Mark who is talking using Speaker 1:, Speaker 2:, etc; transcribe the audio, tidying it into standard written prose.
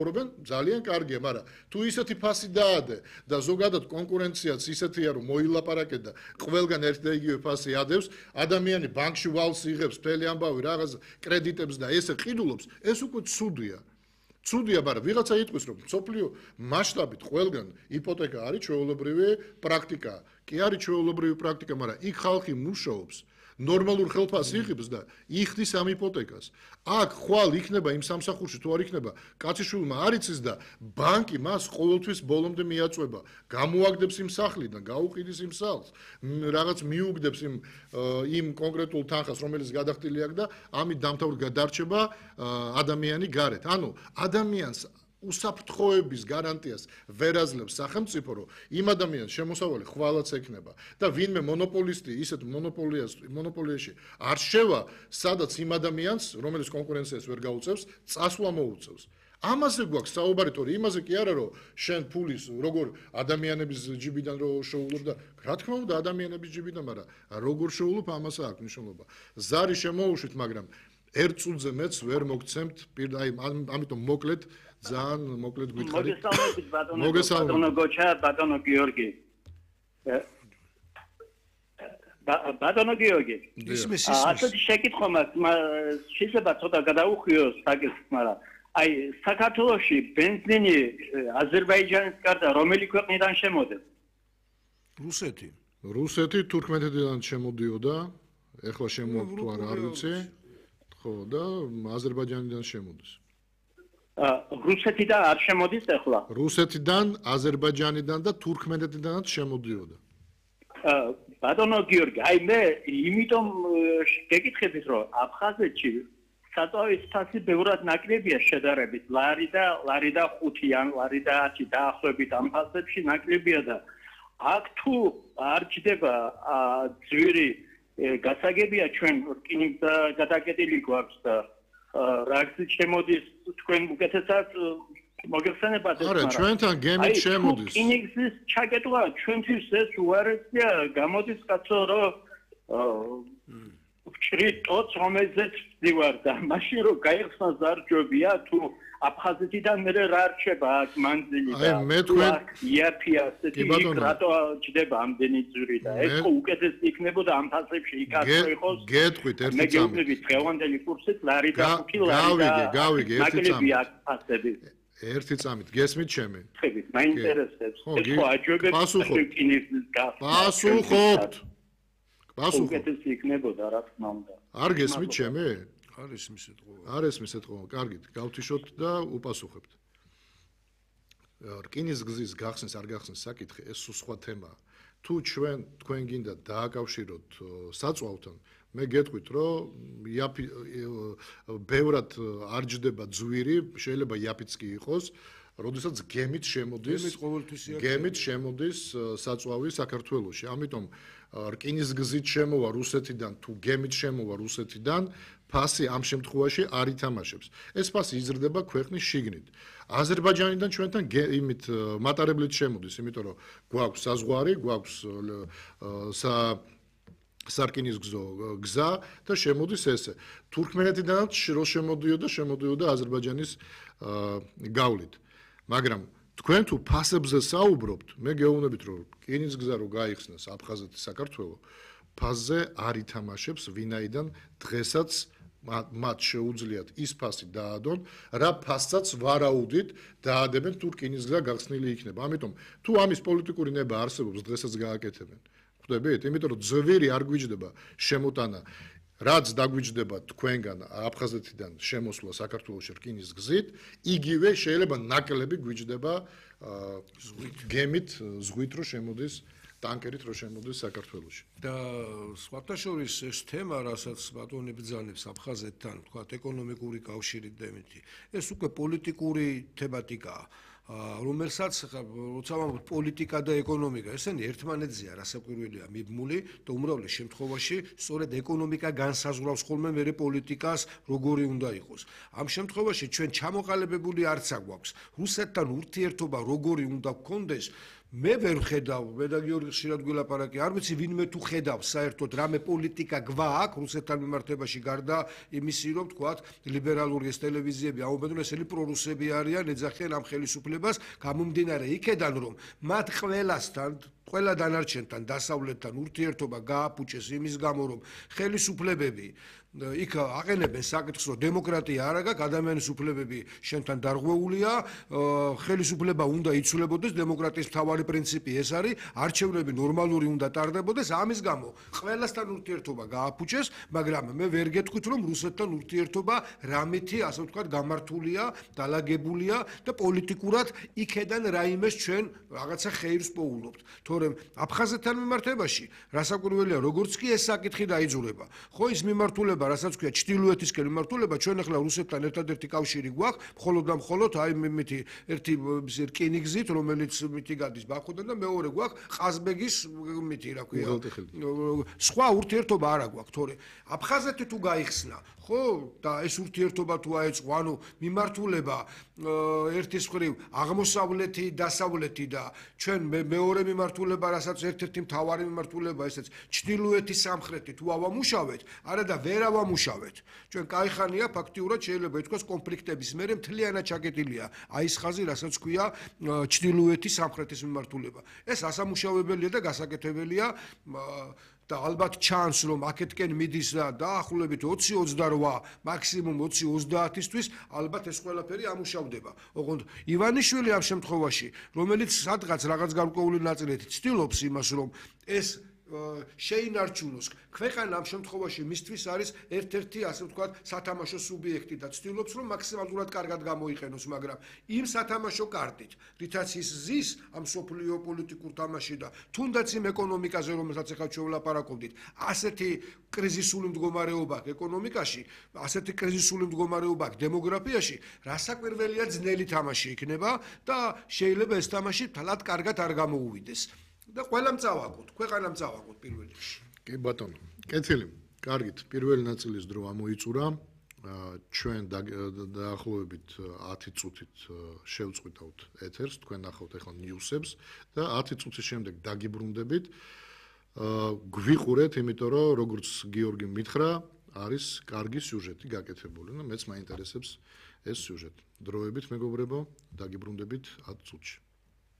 Speaker 1: რობენ ძალიან კარგია, მაგრამ თუ ისეთი ფასი დაადე და ზოგადად კონკურენციაც ისეთია, რომ მოილაპარაკე და ყველგან ერთ და იგივე ფასი ადევს, ადამიანი ბანკში ვალს იღებს, მთელი ამბავი რაღაც კრედიტებს და ესე ყიდულობს, ეს უკვე ცუდია. ცუდია, მაგრამ ვიღაცა იტყვის, რომ სოფლიო მასშტაბით ყველგან იპოთეკა არის ჩვეულებრივი პრაქტიკა. კი არის ჩვეულებრივი პრაქტიკა, მაგრამ იქ ხალხი მუშაობს. ნორმალურ ხელფასს იღებს და იხდის ამ იპოთეკას. აქ ხვალ იქნება იმ სამსახურში თუ არ იქნება, კაციშვილმა არ იცის და ბანკი მას ყოველთვის ბოლომდე მიაწვება. გამოაგდებს იმ სახლიდან, გაუყიდის იმ სახლს, რაღაც მიუგდებს იმ კონკრეტულ თანხას, რომელიც გადახდილი აქვს და ამით დამთავრდა გადარჩება ადამიანი გარეთ. ანუ ადამიანს უსაფრთხოების გარანტიას ვერ აძლევს სახელმწიფო, რომ იმ ადამიანს შემოსავალი ხვალაც ექნება და ვინმე მონოპოლისტი ისეთ მონოპოლიაში არ შევა, სადაც იმ ადამიანს, რომელიც კონკურენციას ვერ გაუწევს, წასვლა მოუწევს. ამაზე გვაქვს საუბარი, თორე იმაზე კი არა, რომ შენ ფულის როგორ ადამიანების ჯიბიდან რო შეულობ და რა თქმა უნდა ადამიანების ჯიბიდან, მაგრამ როგორ შეულობ ამასა აქვს მნიშვნელობა. ზარი შემოუშვით, მაგრამ ერთ წუთზე მეც ვერ მოგცემთ, ამიტომ მოკლედ ძალიან მოკლედ გითხარით.
Speaker 2: ბატონო გოჩა, ბატონო გიორგი. ბატონო გიორგი. ასეთი შეკითხვა მაქვს, შეიძლება ცოტა გადაუხვიოს საკითხს, მაგრამ აი საქართველოში ბენზინი აზერბაიჯანის გარდა რომელი ქვეყნიდან შემოდის?
Speaker 3: რუსეთი.
Speaker 1: რუსეთი თურქმენეთიდან შემოდიოდა, ეხლა შემოაქვს თუ არა არ ვიცი. ხო და აზერბაიჯანიდან შემოდის.
Speaker 2: რუსეთიდან არ შემოდის ახლა?
Speaker 1: რუსეთიდან, აზერბაიჯანიდან და თურქმენეთიდანაც შემოდიოდა.
Speaker 2: ბატონო გიორგი, აი მე იმიტომ გეკითხებით, რომ აფხაზეთში საწვავის ფასი ბევრად ნაკლებია შედარებით, ლარი და 5-იან, ლარი და 10 დაახლოებით ამ ფასებში ნაკლებია და აქ თუ არ ჩდება ძვირი გასაგებია ჩვენ რკინიგზ გადაკეტილი გვაქვს და რაგზით შემოდის თქვენ უკეთესად მოგეხსენებათ ეს
Speaker 1: არა ჩვენთან გემით შემოდის
Speaker 2: რკინიგზის ჩაკეტვა ჩვენთვის ეს უარესია გამოდის კაცო რომ ვჭრიტოც რომელზეც ვდივარ და მაშინ რომ გაიხსნა ზარჯობია თუ აფხაზეთიდან მე რა რჩება აქ მანძილი და
Speaker 1: მე თქვენ
Speaker 2: იაფია ასეთი რატო ჯდება ამდენი ძვირი და ეს უკეთესი იქნებოდა ამ ფასებში იქაც იყოს
Speaker 1: გეტყვით ერთი წამი
Speaker 2: მე გეტყვით დღევანდელი კურსით ლარი და 5 ლარი და
Speaker 1: გავიგე ერთი წამი
Speaker 2: ფასები
Speaker 1: ერთი წამით გესმით ჩემი
Speaker 2: ხებით მაინტერესებს ეს ხო აჯობებს რკინიგზის გასვლა
Speaker 1: პასუხობთ
Speaker 2: უკეთესი იქნებოდა რა თქმა უნდა
Speaker 1: არ გესმით ჩემი
Speaker 3: არის მისეთყო.
Speaker 1: არ ეს მისეთყო, კარგით, გავთიშოთ და უპასუხებთ. რკინიგზის გახსნის არ გახსნის საკითხი, ეს სხვა თემაა. თუ თქვენ გინდა დააკავშიროთ საწვავთან, მე გეტყვით, რომ ბევრად არ ჯდება ძვირი, შეიძლება იაფიც კი იყოს, როდესაც გემით შემოდის საწვავი საქართველოში. ამიტომ რკინიგზით შემოვა რუსეთიდან თუ გემით შემოვა რუსეთიდან ფასი ამ შემთხვევაში არ ითამაშებს. ეს ფასი იზრდება ქვეყნის შიგნით. აზერბაიჯანიდან ჩვენთან იმით მატარებლით შემოდის, იმიტომ რომ გვაქვს საზღვარი, გვაქვს სარკინიგზო გზა და შემოდის ესე. თურქმენეთიდანაც შემოდიოდა აზერბაიჯანის გავლით. მაგრამ თქვენ თუ ფასებზე საუბრობთ, მე გეუბნებით, რომ რკინიგზა რო გაიხსნას აფხაზეთი საქართველო, ფასზე არ ითამაშებს, ვინაიდან დღესაც მათ შეუძლიათ ის ფასი დაადონ, რა ფასსაც ვარაუდით დაადებენ თუ რკინიგზა გახსნილი იქნება. ამიტომ თუ ამის პოლიტიკური ნება არსებობს, დღესაც გააკეთებენ. ხვდებით? იმიტომ რომ ძვირი არ გვიჯდება შემოტანა რაც დაგვიჯდება თქვენგან აფხაზეთიდან შემოსვლა საქართველოში რკინიგზით, იგივე შეიძლება ნაკლები გვიჯდება გემით, ზღვით რო შემოდის, ტანკერით რო შემოდის საქართველოში.
Speaker 3: და სხვათა შორის ეს თემა, რასაც ბატონი ბრძანებს აფხაზეთთან, თქვა ეკონომიკური კავშირით და იმითი, ეს უკვე პოლიტიკური თემატიკაა. რომელსაც როცა ვამბობთ პოლიტიკა და ეკონომიკა, ესენი ერთმანეთზეა რასაკვირველია მიბმული და უმრავლეს შემთხვევაში სწორედ ეკონომიკა განსაზღვრავს ხოლმე მერე პოლიტიკას როგორი უნდა იყოს. ამ შემთხვევაში ჩვენ ჩამოყალიბებული არც აგვაქვს რუსეთთან ურთიერთობა როგორი უნდა გქონდეს, მე ვერ ხედავ, მე და გიორგი ხშირად გვილაპარაკი, არ ვიცი ვინმე თუ ხედავს საერთოდ რამე პოლიტიკა გვაქვს რუსეთთან მიმართებაში გარდა იმისი, რომ თქვათ ლიბერალური ეს ტელევიზიები ამობენ, რომ ესენი პრორუსები არიან, ეძახიან ამ ხელისუფლებას, გამომდინარე იქედან, რომ მათ ყველასთან ყველა დანარჩენთან დასავლეთთან ურთიერთობა გააფუჭეს იმის გამო, რომ ხელისუფლებები იქ აყენებენ საკითხს, რომ დემოკრატია არ აქვს, ადამიანის უფლებები შენთან დარღვეულია, ხელისუფლება უნდა იცვლებოდეს, დემოკრატიის მთავარი პრინციპი ეს არის, არჩევნები ნორმალური უნდა ტარდებოდეს, ამის გამო ყველასთან ურთიერთობა გააფუჭეს, მაგრამ მე ვერ გეტყვით, რომ რუსეთთან ურთიერთობა რამითი, ასე ვთქვათ, გამართულია, დალაგებულია და პოლიტიკურად იქედან რაიმეს ჩვენ რაღაცა ხეირს პოულობთ. თორემ აფხაზეთთან მიმართებაში რასაკვირველია, როგორც კი ეს საკითხი დაიძულება. ხო ის მიმართულება რასაც ქვია ჩრდილოეთისკენ მიმართულება, ჩვენ ახლა რუსეთთან ერთადერთი კავშირი გვაქვს, მხოლოდ და მხოლოდ აი მითი ერთი რკინიგზით, რომელიც მითი გადის ბაქოდან და მეორე გვაქვს ყაზბეგის მითი რა ქვია. სხვა ურთიერთობა არა გვაქვს, თორე აფხაზეთი თუ გაიხსნა, ხო და ეს ურთიერთობა თუ აეწყო, ანუ მიმართულება ერთის მხრივ აღმოსავლეთი, დასავლეთი და ჩვენ მეორე მიმართულება, რასაც ერთ-ერთი მთავარი მიმართულება, ესეც ჩრდილოეთი, სამხრეთი თუ ავამუშავეთ, არა და ვერ ავამუშავეთ. ჩვენ кайხანია ფაქტიურად შეიძლება ითქვას კონფლიქტების მერე მთლიანად ჩაკეტილია აი ეს ხაზი, რასაც ქვია ჩრდილოეთი, სამხრეთის მიმართულება. ეს ასამუშავებელია და გასაკეთებელია და ალბათ ჩანს, რომ აქეთკენ მიდის დაახლოებით 20-28, მაქსიმუმ 20-30-ისთვის, ალბათ ეს ყველაფერი ამუშავდება. ოღონდ ივანიშვილი ამ შემთხვევაში, რომელიც სადღაც რაღაც გარკვეული ნაწილით ცდილობს იმას, რომ ეს შეინარჩუნოს ქვეყანა ამ შემთხვევაში მისთვის არის ერთ-ერთი ასე ვთქვათ სათამაშო სუბიექტი და ცდილობს რომ მაქსიმალურად კარგად გამოიყენოს, მაგრამ იმ სათამაშო კარტით, რითაც ის ზის ამ სოფლიო პოლიტიკურ თამაში და თუნდაც იმ ეკონომიკაზე, რომელსაც ახლა ჩვენ ვლაპარაკობდით, ასეთი კრიზისული მდგომარეობა ეკონომიკაში, ასეთი კრიზისული მდგომარეობა დემოგრაფიაში, რასაკვირველია ძნელი თამაში იქნება და შეიძლება ეს თამაში თლად კარგად არ გამოუვიდეს. და ყველამ წავაგოთ, ქვეყანამ წავაგოთ პირველ რიგში.
Speaker 1: კი ბატონო, კეთილი. კარგით, პირველი ნაწილის დრო ამოიწურა. ჩვენ დაახლოებით 10 წუთით შევწყვიტავთ ეთერს, თქვენ ნახავთ ახლა ნიუსებს და 10 წუთის შემდეგ დაგიბრუნდებით. გვიყურეთ, იმიტომ რომ როგორც გიორგი მითხრა, არის კარგი სიუჟეტი გაკეთებული და მეც მაინტერესებს ეს სიუჟეტი. დროებით მეგობრებო, დაგიბრუნდებით 10 წუთში.